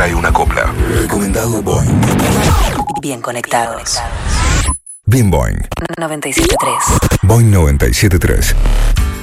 trae una copla. Recomendado Boing. Bien conectados. Bien Boing. 97.3. Boing 97.3.